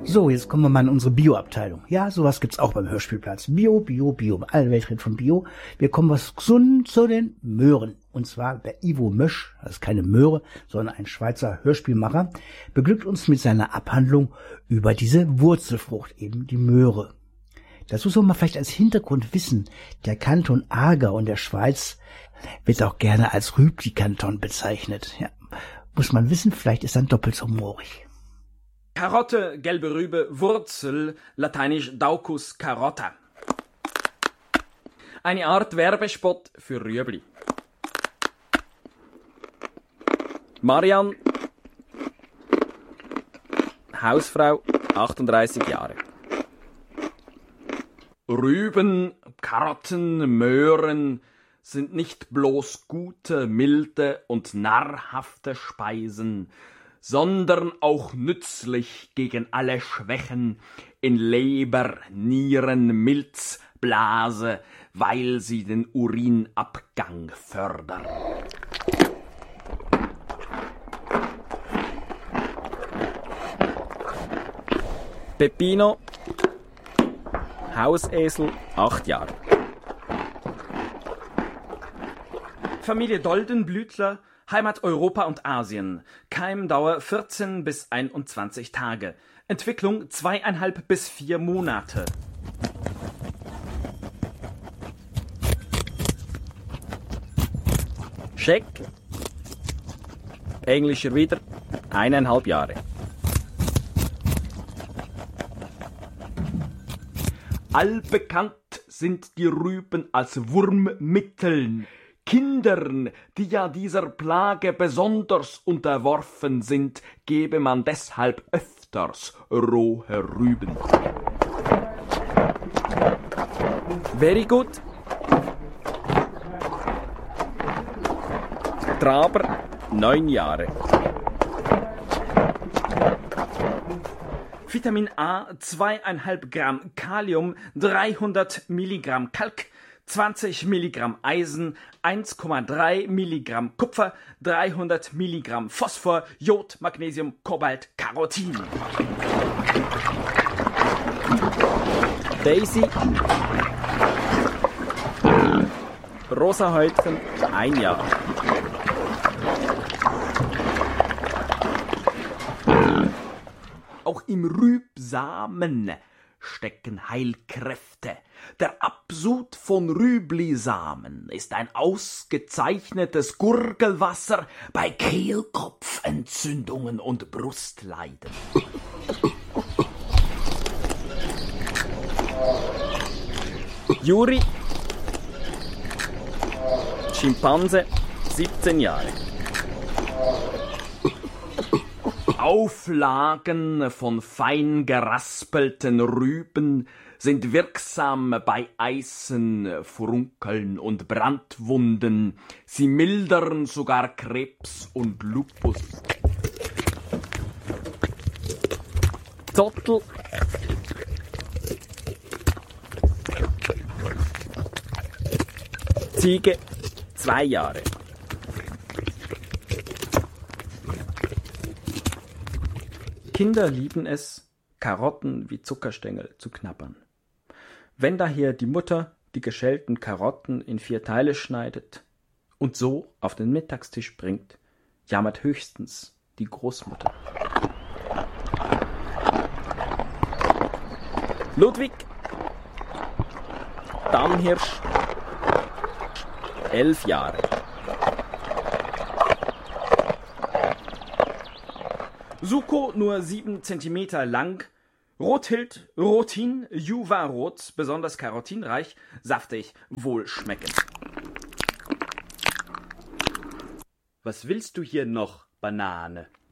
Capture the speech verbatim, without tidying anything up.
So, jetzt kommen wir mal in unsere Bio-Abteilung. Ja, sowas gibt's auch beim Hörspielplatz. Bio, Bio, Bio. Alle Welt redet von Bio. Wir kommen was gesund zu den Möhren. Und zwar der Ivo Mösch, das ist keine Möhre, sondern ein Schweizer Hörspielmacher, beglückt uns mit seiner Abhandlung über diese Wurzelfrucht, eben die Möhre. Dazu soll man vielleicht als Hintergrund wissen, der Kanton Aargau in der Schweiz wird auch gerne als Rübli-Kanton bezeichnet. Ja, muss man wissen, vielleicht ist dann doppelt so moorig. Karotte, gelbe Rübe, Wurzel, lateinisch Daucus carotta. Eine Art Werbespot für Rüebli. Marianne, Hausfrau, achtunddreißig Jahre. Rüben, Karotten, Möhren sind nicht bloß gute, milde und nahrhafte Speisen, sondern auch nützlich gegen alle Schwächen in Leber, Nieren, Milz, Blase, weil sie den Urinabgang fördern. Peppino, Hausesel, acht Jahre. Familie Doldenblütler, Heimat Europa und Asien. Keimdauer vierzehn bis einundzwanzig Tage. Entwicklung zweieinhalb bis vier Monate. Scheck, englischer wieder, eineinhalb Jahre. Allbekannt sind die Rüben als Wurmmitteln. Kindern, die ja dieser Plage besonders unterworfen sind, gebe man deshalb öfters rohe Rüben. Very good. Traber, neun Jahre. Vitamin A, zweieinhalb Gramm Kalium, dreihundert Milligramm Kalk, zwanzig Milligramm Eisen, eins Komma drei Milligramm Kupfer, dreihundert Milligramm Phosphor, Jod, Magnesium, Kobalt, Carotin. Daisy, rosa Häutchen, ein Jahr. Auch im Rübsamen stecken Heilkräfte. Der Absud von Rüblisamen ist ein ausgezeichnetes Gurgelwasser bei Kehlkopfentzündungen und Brustleiden. Juri, Schimpanse, siebzehn Jahre. Auflagen von fein geraspelten Rüben sind wirksam bei Eisen, Furunkeln und Brandwunden. Sie mildern sogar Krebs und Lupus. Zottel, Ziege, zwei Jahre. Kinder lieben es, Karotten wie Zuckerstängel zu knabbern. Wenn daher die Mutter die geschälten Karotten in vier Teile schneidet und so auf den Mittagstisch bringt, jammert höchstens die Großmutter. Ludwig, Damhirsch, elf Jahre. Suko nur sieben Zentimeter lang, Rothild, Rotin, Juva-Rot, besonders karotinreich, saftig, wohlschmeckend. Was willst du hier noch, Banane?